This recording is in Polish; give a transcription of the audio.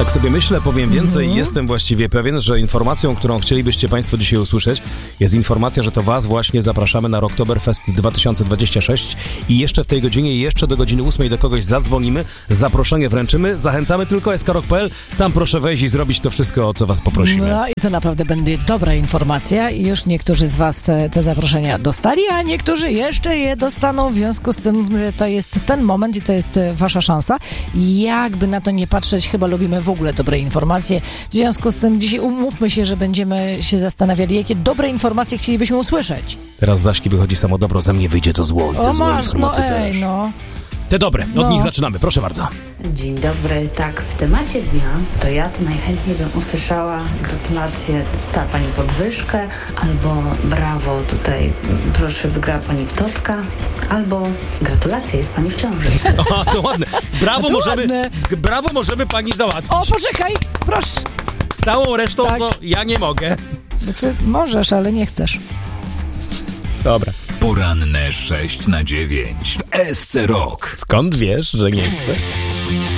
Tak sobie myślę, powiem więcej i jestem właściwie pewien, że informacją, którą chcielibyście Państwo dzisiaj usłyszeć, jest informacja, że to Was właśnie zapraszamy na Rocktoberfest 2026 i jeszcze w tej godzinie, jeszcze do godziny 8 do kogoś zadzwonimy, zaproszenie wręczymy, zachęcamy tylko skrok.pl, tam proszę wejść i zrobić to wszystko, o co Was poprosimy. No i to naprawdę będzie dobra informacja i już niektórzy z Was te zaproszenia dostali, a niektórzy jeszcze je dostaną, w związku z tym to jest ten moment i to jest Wasza szansa. Jakby na to nie patrzeć, chyba lubimy w ogóle dobre informacje. W związku z tym dzisiaj umówmy się, że będziemy się zastanawiali, jakie dobre informacje chcielibyśmy usłyszeć. Teraz Zaśki wychodzi samo dobro, ze mnie wyjdzie to zło i te złe informacje też. Te dobre, od nich zaczynamy, proszę bardzo. Dzień dobry, tak, w temacie dnia to ja to najchętniej bym usłyszała gratulacje, dostała Pani podwyżkę, albo brawo, tutaj proszę, wygrała Pani w totka, albo gratulacje, jest Pani w ciąży. O, to ładne. Brawo możemy Pani załatwić. O, poczekaj, proszę. Z całą resztą to ja nie mogę. Znaczy, możesz, ale nie chcesz. Dobra. Poranne 6 na 9 w SC Rock. Skąd wiesz, że nie chcę?